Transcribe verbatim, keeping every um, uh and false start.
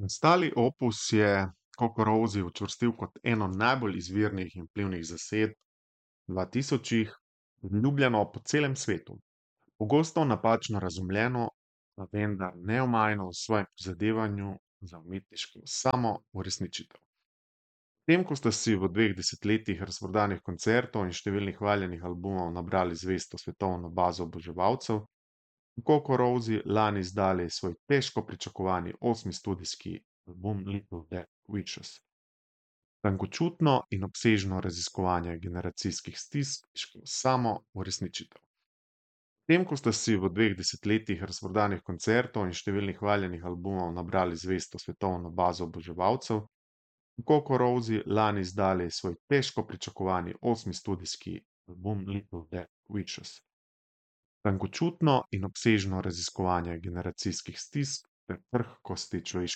Nastali opus je Coco Rosie učvrstil kot eno najbolj izvirnih in vplivnih zasedb dva tisočih, priljubljeno po celem svetu. Pogosto napačno razumljeno, pa vendar neomajno v svojem prizadevanju za umetniško samouresničitev. Tem, ko sta si v dveh desetletjih razprodanih koncertov in številnih hvaljenih albumov nabrali zvesto svetovno bazo oboževalcev, so Coco Rosie lani izdali svoj težko pričakovani osmi studijski album Little Dead Witches. Tankočutno in obsežno raziskovanje generacijskih stisk, samouresničitev. Tem, ko sta si v dveh desetletjih razprodanih koncertov in številnih hvaljenih albumov nabrali zvesto svetovno bazo oboževalcev, so Coco Rosie lani izdali svoj težko pričakovani osmi studijski album Little Dead Witches. Tankočutno in obsežno raziskovanje generacijskih stisk ter krhkosti človeškega